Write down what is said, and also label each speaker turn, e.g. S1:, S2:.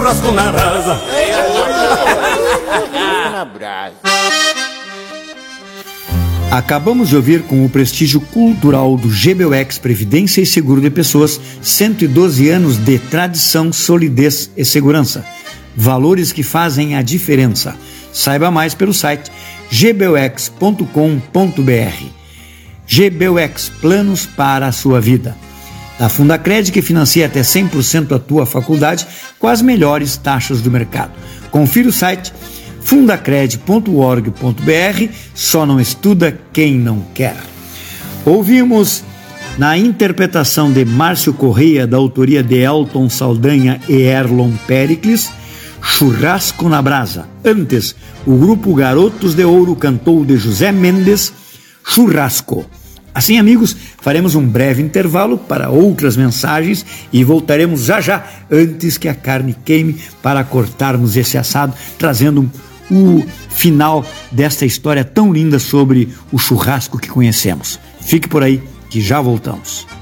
S1: Churrasco na brasa.
S2: Na brasa.
S3: Acabamos de ouvir com o prestígio cultural do GBUX Previdência e Seguro de Pessoas, 112 anos de tradição, solidez e segurança. Valores que fazem a diferença. Saiba mais pelo site gbux.com.br. GBUX, planos para a sua vida. Da Fundacred, que financia até 100% a tua faculdade com as melhores taxas do mercado. Confira o site fundacred.org.br. Só não estuda quem não quer. Ouvimos, na interpretação de Márcio Correia, da autoria de Elton Saldanha e Erlon Pericles, Churrasco na Brasa. Antes, o grupo Garotos de Ouro cantou de José Mendes, Churrasco. Assim, amigos, faremos um breve intervalo para outras mensagens e voltaremos já já, antes que a carne queime, para cortarmos esse assado, trazendo o final desta história tão linda sobre o churrasco que conhecemos. Fique por aí que já voltamos.